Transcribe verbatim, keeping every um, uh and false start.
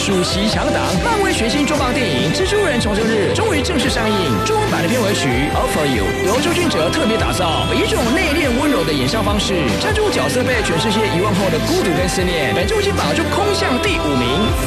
暑期强档，漫威全新重磅电影《蜘蛛人重生日》终于正式上映。中文版的片尾曲《All For You》由周俊哲特别打造，以一种内敛温柔的演唱方式，唱出角色被全世界遗忘后的孤独跟思念。本周金榜就空降第五名。